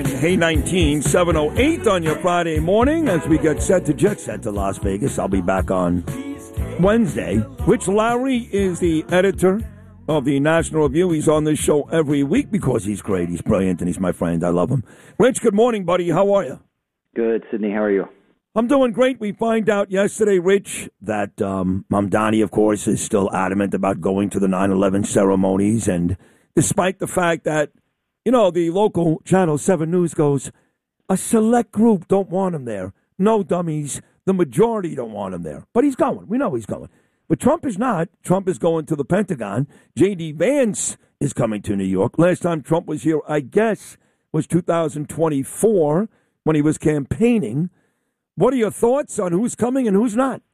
and Hey 19, 7:08 on your Friday morning as we get set to jet set to Las Vegas. I'll be back on Wednesday. Rich Lowry is the editor of the National Review. He's on this show every week because he's great. He's brilliant, and he's my friend. I love him. Rich, good morning, buddy. How are you? Good, Sydney. How are you? I'm doing great. We find out yesterday, Rich, that Mamdani, of course, is still adamant about going to the 9/11 ceremonies. And despite the fact that, you know, the local Channel 7 News goes, a select group don't want him there. No dummies. The majority don't want him there. But he's going. We know he's going. But Trump is not. Trump is going to the Pentagon. J.D. Vance is coming to New York. Last time Trump was here, I guess, was 2024 when he was campaigning. What are your thoughts on who's coming and who's not?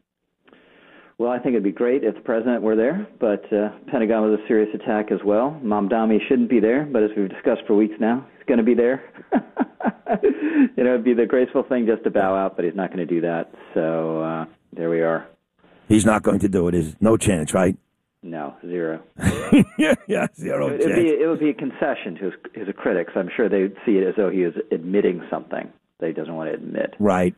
Well, I think it'd be great if the president were there, but Pentagon was a serious attack as well. Mamdani shouldn't be there, but as we've discussed for weeks now, he's going to be there. It'd be the graceful thing just to bow out, but he's not going to do that. So there we are. He's not going to do it. There's no chance, right? No, zero. yeah, zero chance. It would be a concession to his critics. I'm sure they'd see it as though he is admitting something that he doesn't want to admit. Right.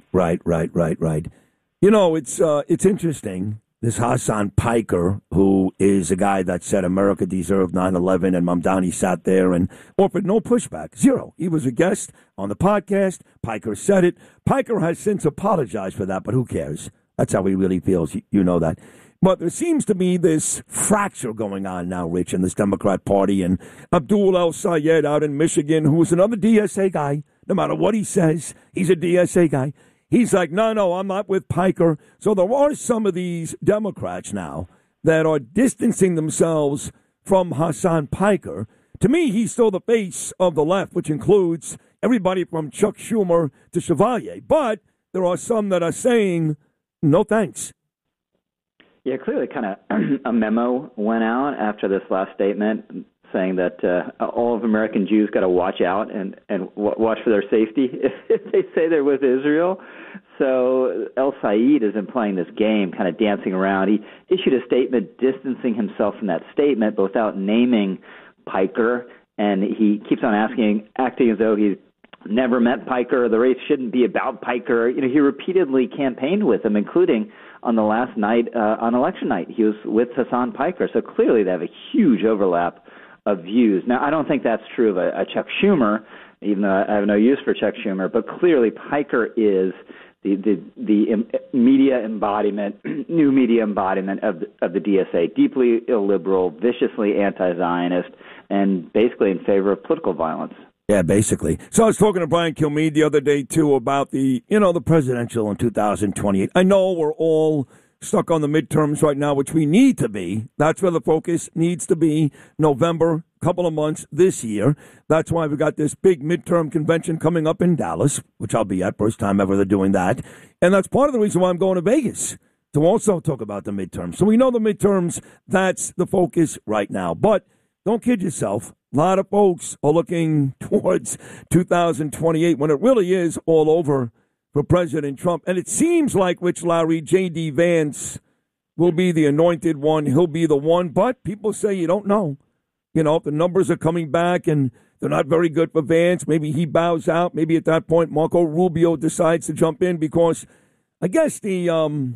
You know, it's interesting. This Hassan Piker, who is a guy that said America deserved 9/11, and Mamdani sat there and offered no pushback. Zero. He was a guest on the podcast. Piker said it. Piker has since apologized for that, but who cares? That's how he really feels. You know that. But there seems to be this fracture going on now, Rich, in this Democrat Party. And Abdul El-Sayed out in Michigan, who is another DSA guy, no matter what he says, he's a DSA guy. He's like, no, I'm not with Piker. So there are some of these Democrats now that are distancing themselves from Hassan Piker. To me, he's still the face of the left, which includes everybody from Chuck Schumer to Chevalier. But there are some that are saying, no thanks. Yeah, clearly kind of a memo went out after this last statement saying that all of American Jews got to watch out and watch for their safety if they say they're with Israel. So El-Sayed is playing this game, kind of dancing around. He issued a statement distancing himself from that statement, but without naming Piker, and he keeps on acting as though he's never met Piker. The race shouldn't be about Piker. You know, he repeatedly campaigned with him, including on the last night, on election night. He was with Hassan Piker. So clearly they have a huge overlap of views. Now, I don't think that's true of a Chuck Schumer, even though I have no use for Chuck Schumer, but clearly Piker is the media embodiment, new media embodiment of the DSA, deeply illiberal, viciously anti-Zionist, and basically in favor of political violence. Yeah, basically. So I was talking to Brian Kilmeade the other day, too, about the presidential in 2028. I know we're all stuck on the midterms right now, which we need to be. That's where the focus needs to be. November, couple of months this year. That's why we've got this big midterm convention coming up in Dallas, which I'll be at. First time ever they're doing that. And that's part of the reason why I'm going to Vegas, to also talk about the midterms. So we know the midterms, that's the focus right now. But don't kid yourself. A lot of folks are looking towards 2028 when it really is all over for President Trump. And it seems like, Rich Lowry, J.D. Vance will be the anointed one. He'll be the one. But people say you don't know. You know, if the numbers are coming back and they're not very good for Vance, maybe he bows out. Maybe at that point Marco Rubio decides to jump in because I guess the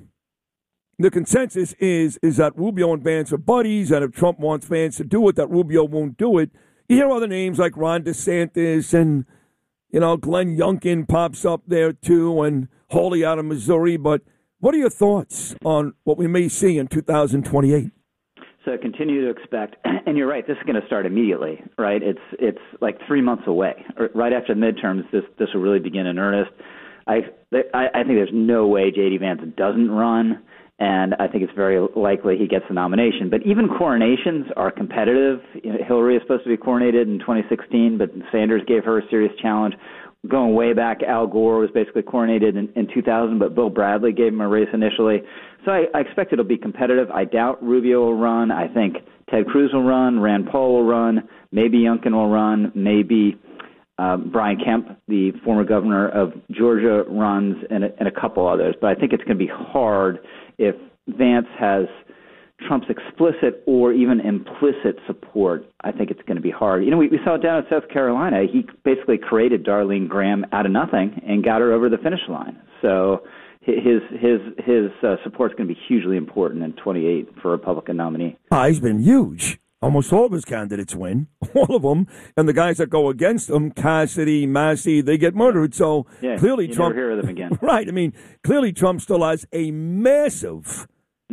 consensus is that Rubio and Vance are buddies, and if Trump wants Vance to do it, that Rubio won't do it. You hear other names like Ron DeSantis and, Glenn Youngkin pops up there too, and Hawley out of Missouri. But what are your thoughts on what we may see in 2028? So continue to expect, and you're right, this is going to start immediately, right? It's like 3 months away. Right after the midterms, this will really begin in earnest. I think there's no way J.D. Vance doesn't run, and I think it's very likely he gets the nomination. But even coronations are competitive. Hillary is supposed to be coronated in 2016, but Sanders gave her a serious challenge. Going way back, Al Gore was basically coronated in 2000, but Bill Bradley gave him a race initially. So I expect it'll be competitive. I doubt Rubio will run. I think Ted Cruz will run. Rand Paul will run. Maybe Youngkin will run. Maybe Brian Kemp, the former governor of Georgia, runs, and a couple others. But I think it's going to be hard if Vance has Trump's explicit or even implicit support, I think it's going to be hard. You know, we saw it down in South Carolina. He basically created Darlene Graham out of nothing and got her over the finish line. So his support is going to be hugely important in 28 for a Republican nominee. He's been huge. Almost all of his candidates win, all of them, and the guys that go against him, Cassidy, Massey, they get murdered. So clearly, you Trump never hear of them again. Right? I mean, clearly Trump still has a massive,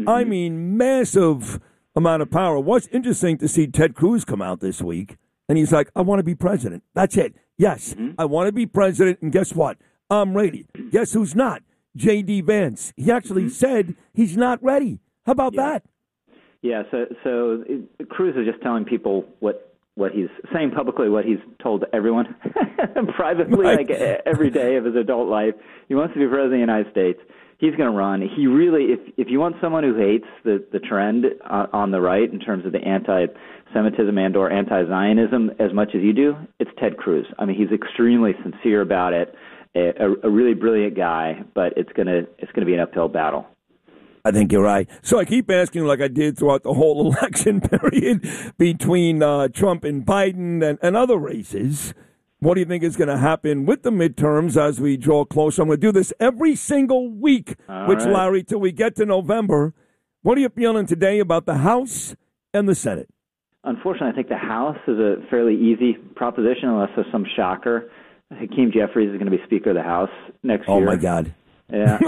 massive amount of power. What's interesting to see Ted Cruz come out this week, and he's like, "I want to be president. That's it. Yes, I want to be president." And guess what? I'm ready. Guess who's not? J.D. Vance. He actually said he's not ready. How about that? Yeah, so Cruz is just telling people what he's saying publicly, what he's told everyone privately, like every day of his adult life. He wants to be president of the United States. He's going to run. He really, if you want someone who hates the trend on the right in terms of the anti-Semitism and or anti-Zionism as much as you do, it's Ted Cruz. I mean, he's extremely sincere about it. A really brilliant guy, but it's going to be an uphill battle. I think you're right. So I keep asking, like I did throughout the whole election period between Trump and Biden and other races, what do you think is going to happen with the midterms as we draw closer? I'm going to do this every single week, Larry, till we get to November. What are you feeling today about the House and the Senate? Unfortunately, I think the House is a fairly easy proposition unless there's some shocker. Hakeem Jeffries is going to be Speaker of the House next year. Oh, my God. Yeah,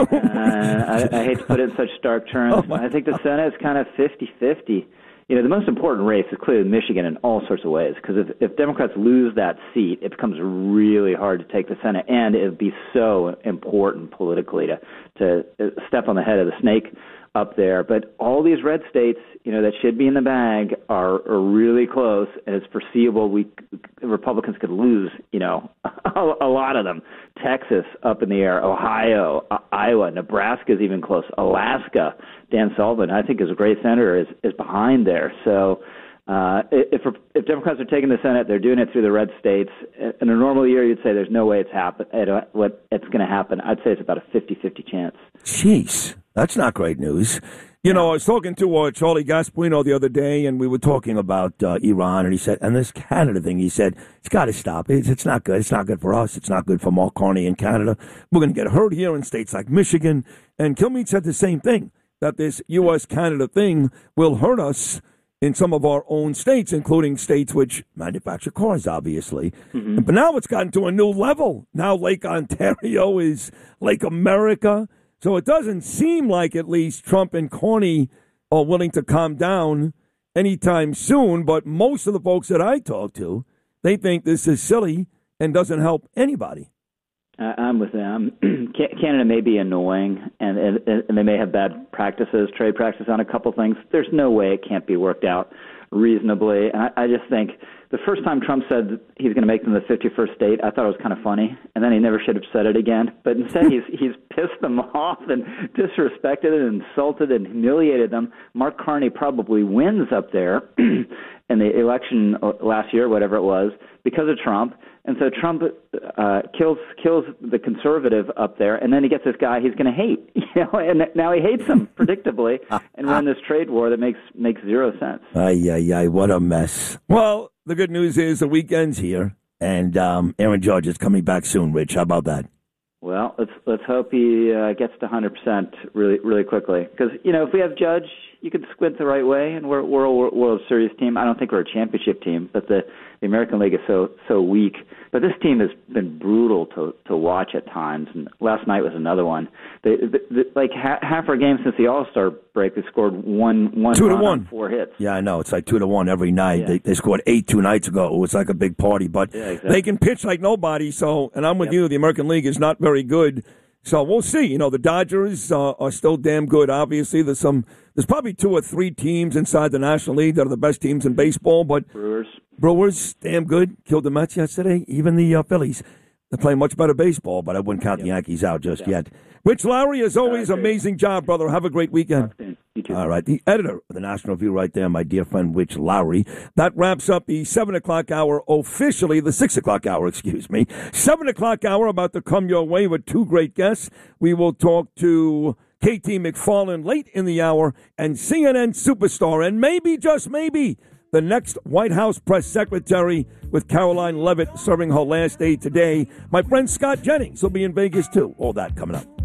I hate to put it in such stark terms. I think the Senate is kind of 50-50. You know, the most important race is clearly Michigan in all sorts of ways, because if Democrats lose that seat, it becomes really hard to take the Senate, and it would be so important politically to step on the head of the snake up there. But all these red states, you know, that should be in the bag are really close, and it's foreseeable Republicans could lose, you know, a lot of them. Texas up in the air, Ohio, Iowa, Nebraska is even close, Alaska. Dan Sullivan, I think, is a great senator, is behind there. So if Democrats are taking the Senate, they're doing it through the red states. In a normal year, you'd say there's no way it's going to happen. I'd say it's about a 50-50 chance. Jeez, that's not great news. You know, I was talking to Charlie Gasparino the other day, and we were talking about Iran, and he said, and this Canada thing, he said, it's got to stop. It's not good. It's not good for us. It's not good for Mark Carney in Canada. We're going to get hurt here in states like Michigan. And Kilmeade said the same thing, that this U.S.-Canada thing will hurt us in some of our own states, including states which manufacture cars, obviously. But now it's gotten to a new level. Now Lake Ontario is Lake America. So it doesn't seem like at least Trump and Carney are willing to calm down anytime soon. But most of the folks that I talk to, they think this is silly and doesn't help anybody. I'm with them. Canada may be annoying, and they may have bad practices, trade practices on a couple things. There's no way it can't be worked out reasonably. And I just think the first time Trump said he's going to make them the 51st state, I thought it was kind of funny, and then he never should have said it again. But instead, he's pissed them off and disrespected and insulted and humiliated them. Mark Carney probably wins up there in the election last year, whatever it was, because of Trump. And so Trump kills the conservative up there, and then he gets this guy he's going to hate, you know, and now he hates him predictably, and we're in this trade war that makes zero sense. Ay, what a mess. Well, the good news is the weekend's here, and Aaron Judge is coming back soon. Rich, how about that? Well, let's hope he gets to 100% really quickly, because you know if we have Judge, you could squint the right way, and we're a World Series team. I don't think we're a championship team, but the American League is so weak. But this team has been brutal to watch at times, and last night was another one. Like half our games since the All-Star break, they scored one 2-1 on 4 hits. Yeah, I know. It's like 2-1 every night. Yeah. They scored 8 2 nights ago. It was like a big party, but they can pitch like nobody. So, and I'm with you. The American League is not very good. So we'll see. You know, the Dodgers are still damn good. Obviously, there's probably 2 or 3 teams inside the National League that are the best teams in baseball. But Brewers, damn good. Killed the Mets yesterday. Even the Phillies. They're playing much better baseball, but I wouldn't count the Yankees out just yet. Rich Lowry, as always, amazing job, brother. Have a great weekend. You too. All right. The editor of the National Review right there, my dear friend Rich Lowry. That wraps up the 7 o'clock hour, officially the 6 o'clock hour, 7 o'clock hour about to come your way with 2 great guests. We will talk to KT McFarland late in the hour, and CNN superstar, and maybe, just maybe, the next White House press secretary with Caroline Leavitt serving her last day today. My friend Scott Jennings will be in Vegas, too. All that coming up.